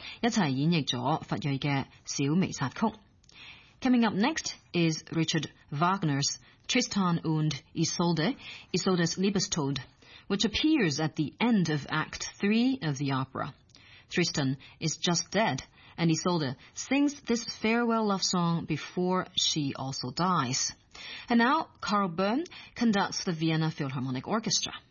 一齊演繹咗佛瑞嘅小彌撒曲。Coming up next is Richard Wagner's Tristan und Isolde, Isolde's Liebestod, which appears at the end of Act 3 of the opera. Tristan is just dead, and Isolde sings this farewell love song before she also dies. And now, Karl Böhm conducts the Vienna Philharmonic Orchestra.